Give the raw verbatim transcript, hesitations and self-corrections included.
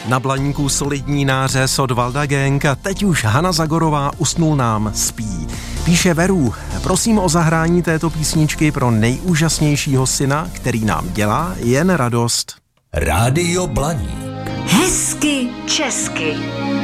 Na Blaníku solidní nářez od Valda Gang a teď už Hana Zagorová Usnul nám spí. Píše Veru, prosím o zahrání této písničky pro nejúžasnějšího syna, který nám dělá jen radost. Rádio Blaník. Hezky česky.